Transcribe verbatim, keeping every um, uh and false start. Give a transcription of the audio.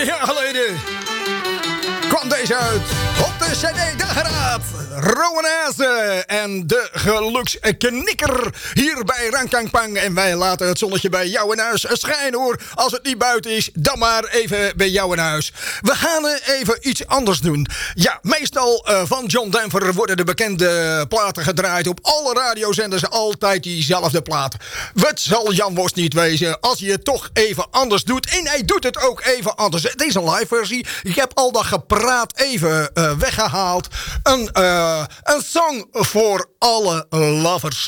twintig jaar geleden kwam deze uit op de cd Dageraad. Rowanese en de geluksknikker hier bij Rankangpang. En wij laten het zonnetje bij jou in huis schijnen hoor. Als het niet buiten is, dan maar even bij jou in huis. We gaan even iets anders doen. Ja, meestal uh, van John Denver worden de bekende platen gedraaid op alle radiozenders. Altijd diezelfde plaat. Wat zal Jan Worst niet wezen als je het toch even anders doet. En hij doet het ook even anders. Het is een live versie. Ik heb al dat gepraat even uh, weggehaald. Een, uh, een song voor alle lovers.